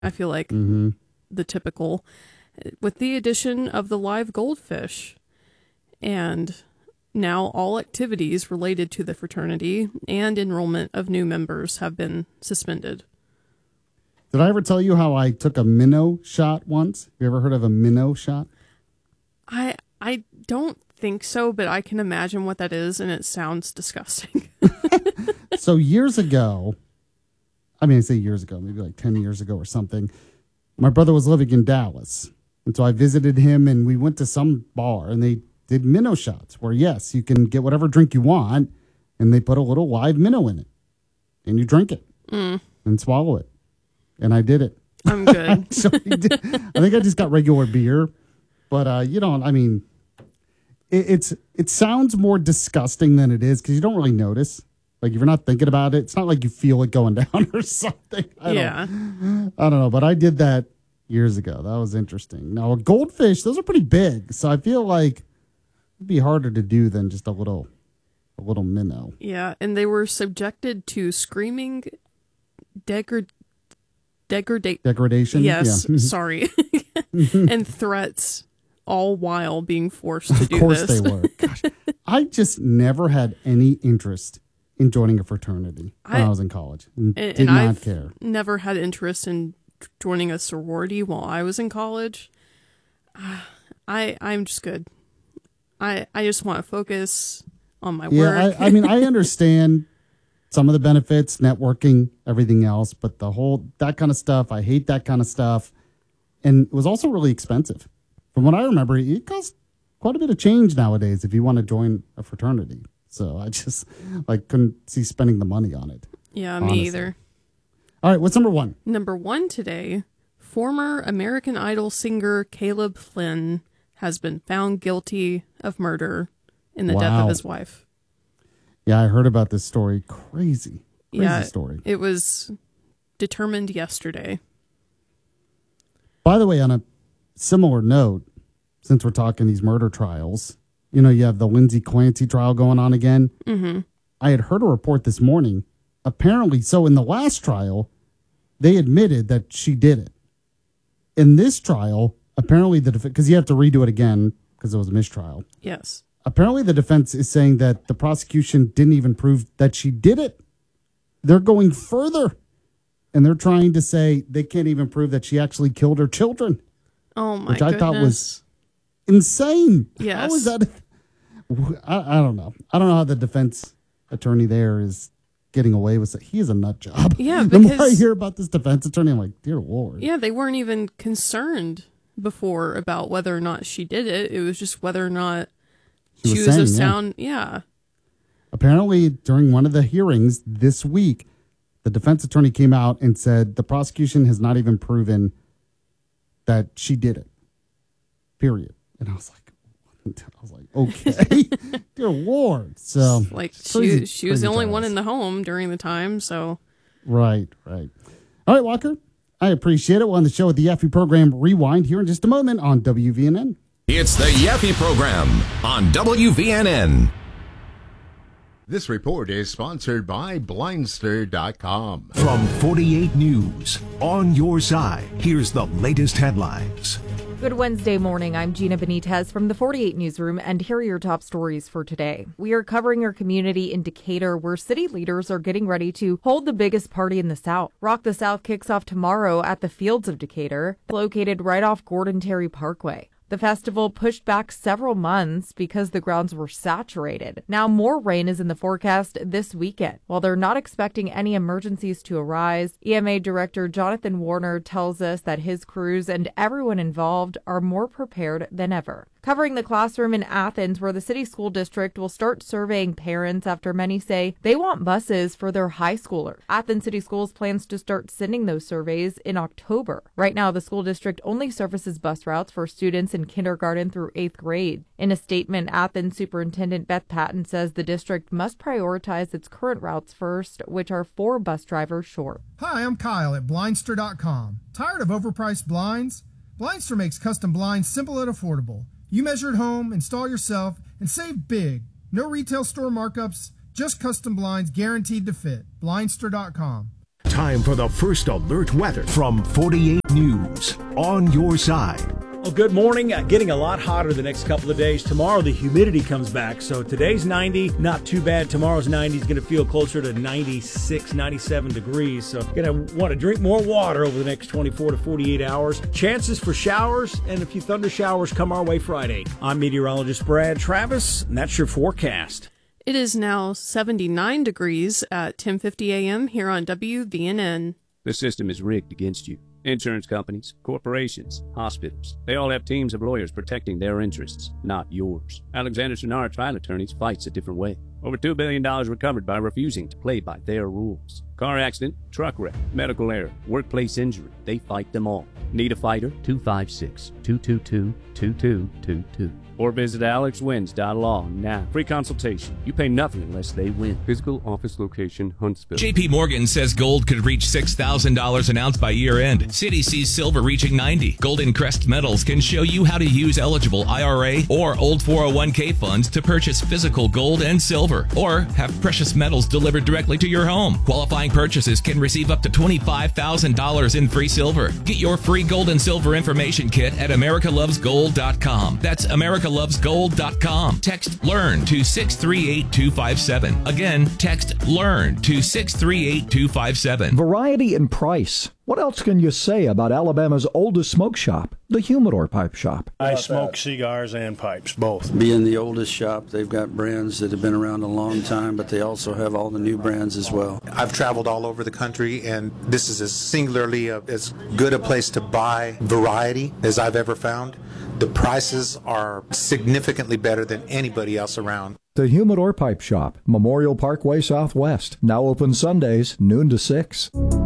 I feel like the typical, with the addition of the live goldfish. And now all activities related to the fraternity and enrollment of new members have been suspended. Did I ever tell you how I took a minnow shot once? Have you ever heard of a minnow shot? I don't think so, but I can imagine what that is, and it sounds disgusting. So years ago, I say years ago, maybe like 10 years ago or something, my brother was living in Dallas. And so I visited him, and we went to some bar, and they did minnow shots where, yes, you can get whatever drink you want, and they put a little live minnow in it, and you drink it and swallow it. And I did it. I'm good. So I think I just got regular beer. But, it sounds more disgusting than it is because you don't really notice. Like, if you're not thinking about it, it's not like you feel it going down or something. I don't know. But I did that years ago. That was interesting. Now, a goldfish, those are pretty big. So I feel like it'd be harder to do than just a little minnow. Yeah, and they were subjected to screaming degradation. Yes, yeah. Sorry. And threats, all while being forced to do this. Of course they were. Gosh, I just never had any interest in joining a fraternity when I was in college. Did not I've care. Never had interest in joining a sorority while I was in college. I'm just good. I just want to focus on my work. I understand some of the benefits, networking, everything else, but that kind of stuff, I hate that kind of stuff. And it was also really expensive. From what I remember, it costs quite a bit of change nowadays if you want to join a fraternity. So I just couldn't see spending the money on it. Yeah, honestly. me either. All right, what's number one? Number one today, former American Idol singer Caleb Flynn has been found guilty of murder in the death of his wife. Yeah, I heard about this story. Crazy story. It was determined yesterday. By the way, on a similar note, since we're talking these murder trials, you have the Lindsay Clancy trial going on again. Mm-hmm. I had heard a report this morning. Apparently, so in the last trial, they admitted that she did it. In this trial, apparently because you have to redo it again because it was a mistrial. Yes. Apparently, the defense is saying that the prosecution didn't even prove that she did it. They're going further, and they're trying to say they can't even prove that she actually killed her children. Oh, my goodness. Which I thought was insane. Yes. How is that? I don't know. I don't know how the defense attorney there is getting away with it. He is a nut job. Yeah, the more I hear about this defense attorney, I'm like, dear Lord. Yeah, they weren't even concerned before about whether or not she did it. It was just whether or not she was a sound. Yeah. Apparently, during one of the hearings this week, the defense attorney came out and said the prosecution has not even proven that she did it. Period. And I was like, okay, dear Lord. So, she was the only one in the home during the time. So, right. All right, Walker. I appreciate it. We'll end the show with the Yaffe program Rewind here in just a moment on WVNN. It's the Yaffe program on WVNN. This report is sponsored by Blindster.com. From 48 News, on your side, here's the latest headlines. Good Wednesday morning. I'm Gina Benitez from the 48 Newsroom, and here are your top stories for today. We are covering your community in Decatur, where city leaders are getting ready to hold the biggest party in the South. Rock the South kicks off tomorrow at the Fields of Decatur, located right off Gordon Terry Parkway. The festival pushed back several months because the grounds were saturated. Now more rain is in the forecast this weekend. While they're not expecting any emergencies to arise, EMA Director Jonathan Warner tells us that his crews and everyone involved are more prepared than ever. Covering the classroom in Athens, where the city school district will start surveying parents after many say they want buses for their high schoolers. Athens City Schools plans to start sending those surveys in October. Right now, the school district only services bus routes for students in kindergarten through 8th grade. In a statement, Athens Superintendent Beth Patton says the district must prioritize its current routes first, which are 4 bus drivers short. Hi, I'm Kyle at Blindster.com. Tired of overpriced blinds? Blindster makes custom blinds simple and affordable. You measure at home, install yourself, and save big. No retail store markups, just custom blinds guaranteed to fit. Blindster.com. Time for the first alert weather from 48 News. On your side. Well, good morning. Getting a lot hotter the next couple of days. Tomorrow, the humidity comes back. So today's 90, not too bad. Tomorrow's 90 is going to feel closer to 96, 97 degrees. So you're going to want to drink more water over the next 24 to 48 hours. Chances for showers and a few thunder showers come our way Friday. I'm meteorologist Brad Travis, and that's your forecast. It is now 79 degrees at 10:50 a.m. here on WVNN. The system is rigged against you. Insurance companies, corporations, hospitals, they all have teams of lawyers protecting their interests, not yours. Alexander Sonara Trial Attorneys fights a different way. Over $2 billion recovered by refusing to play by their rules. Car accident, truck wreck, medical error, workplace injury, they fight them all. Need a fighter? 256-222-2222. Or visit alexwins.law now. Free consultation. You pay nothing unless they win. Physical office location, Huntsville. JP Morgan says gold could reach $6,000 an ounce by year end. Citi sees silver reaching 90. Golden Crest Metals can show you how to use eligible IRA or old 401k funds to purchase physical gold and silver, or have precious metals delivered directly to your home. Qualifying purchases can receive up to $25,000 in free silver. Get your free gold and silver information kit at americalovesgold.com. That's americalovesgold.com. Text LEARN to 638257. Again, text LEARN to 638257. Variety and price. What else can you say about Alabama's oldest smoke shop, the Humidor Pipe Shop? I smoke cigars and pipes, both. Being the oldest shop, they've got brands that have been around a long time, but they also have all the new brands as well. I've traveled all over the country, and this is as singularly as good a place to buy variety as I've ever found. The prices are significantly better than anybody else around. The Humidor Pipe Shop, Memorial Parkway Southwest. Now open Sundays, noon to 6.